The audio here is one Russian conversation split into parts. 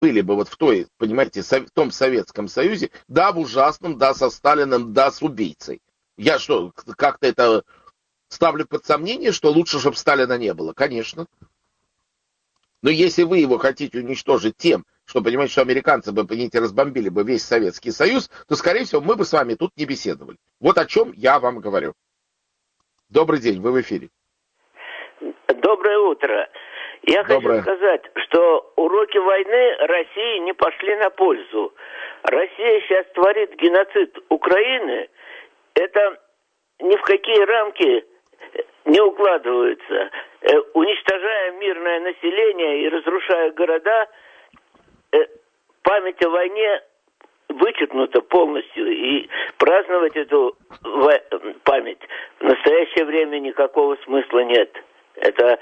были бы вот в той, понимаете, в том Советском Союзе, да, в ужасном, да, со Сталиным, да, с убийцей. Я что, как-то это ставлю под сомнение, что лучше, чтобы Сталина не было? Конечно. Но если вы его хотите уничтожить тем, что, понимаете, что американцы бы, понимаете, разбомбили бы весь Советский Союз, то, скорее всего, мы бы с вами тут не беседовали. Вот о чем я вам говорю. Добрый день, вы в эфире. Доброе утро. Я хочу сказать, что уроки войны России не пошли на пользу. Россия сейчас творит геноцид Украины. Это ни в какие рамки не укладывается. Уничтожая мирное население и разрушая города, память о войне вычеркнута полностью. И праздновать эту память в настоящее время никакого смысла нет. Это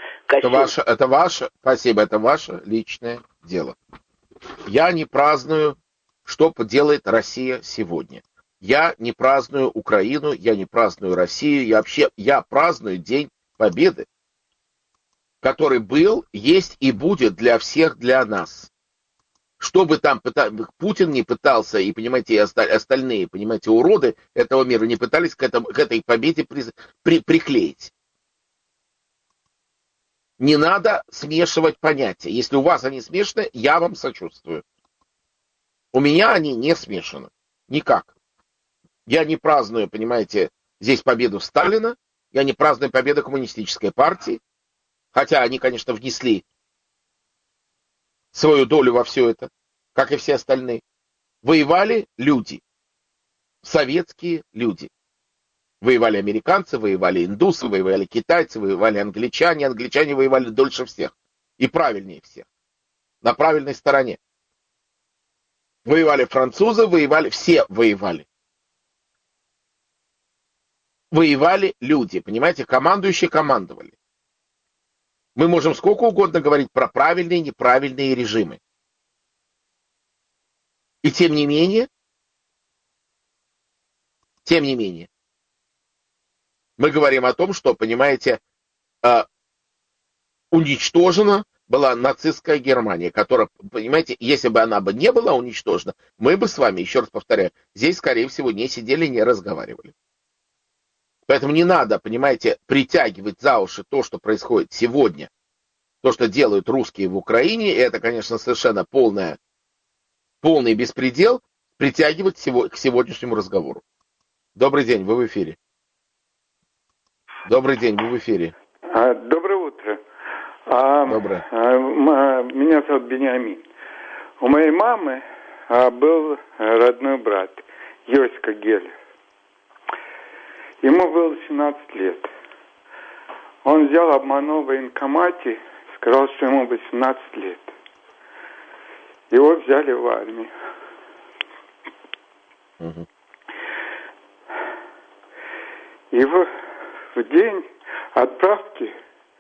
ваше личное дело. Я не праздную, что делает Россия сегодня. Я не праздную Украину, я не праздную Россию, я праздную День Победы, который был, есть и будет для всех, для нас. Что бы там Путин не пытался, и, понимаете, и остальные, понимаете, уроды этого мира не пытались к этой победе приклеить. Не надо смешивать понятия. Если у вас они смешаны, я вам сочувствую. У меня они не смешаны. Никак. Я не праздную, понимаете, здесь победу Сталина, я не праздную победу коммунистической партии, хотя они, конечно, внесли свою долю во все это, как и все остальные. Воевали люди, советские люди. Воевали американцы, воевали индусы, воевали китайцы, воевали англичане. Англичане воевали дольше всех и правильнее всех. На правильной стороне. Воевали французы, все воевали. Воевали люди, понимаете, командующие командовали. Мы можем сколько угодно говорить про правильные и неправильные режимы. И тем не менее, мы говорим о том, что, понимаете, уничтожена была нацистская Германия, которая, понимаете, если бы она бы не была уничтожена, мы бы с вами, еще раз повторяю, здесь, скорее всего, не сидели, не разговаривали. Поэтому не надо, понимаете, притягивать за уши то, что происходит сегодня, то, что делают русские в Украине, и это, конечно, совершенно полный беспредел, притягивать к сегодняшнему разговору. Добрый день, вы в эфире. Добрый день, вы в эфире. Доброе утро. Доброе. Меня зовут Бениамин. У моей мамы был родной брат, Йоська Гель. Ему было 17 лет. Он взял, обманул в военкомате, сказал, что ему 18 лет. Его взяли в армию. Угу. И в день отправки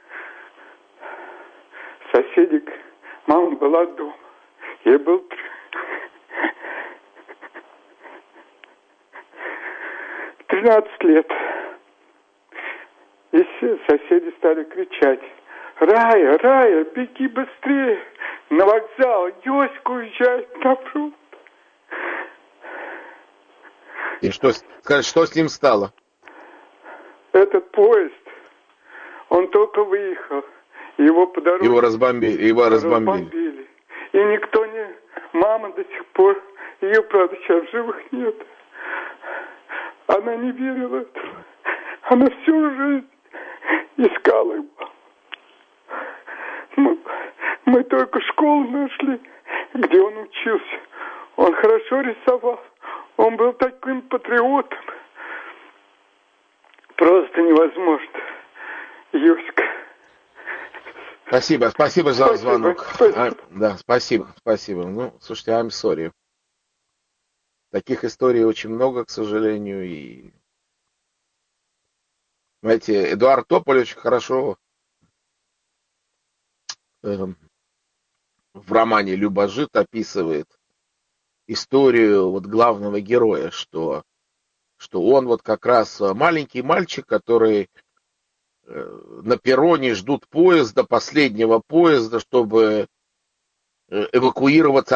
соседик, мама была дома. Ей был 13 лет. И все соседи стали кричать: Рая, Рая, беги быстрее на вокзал, Йоська уезжает на фронт. И что с ним стало? Этот поезд, он только выехал, его по дороге... Его разбомбили. И никто не... Мама до сих пор, ее, правда, сейчас в живых нет. Она не верила этому. Она всю жизнь искала его. Мы только школу нашли, где он учился. Он хорошо рисовал. Он был таким патриотом. Просто невозможно. Юська. Спасибо за звонок. Спасибо. Да, спасибо. Ну, слушайте, I'm sorry. Таких историй очень много, к сожалению. И, знаете, Эдуард Тополь очень хорошо в романе «Любожит» описывает историю вот главного героя, что он вот как раз маленький мальчик, который на перроне ждут поезда, последнего поезда, чтобы эвакуироваться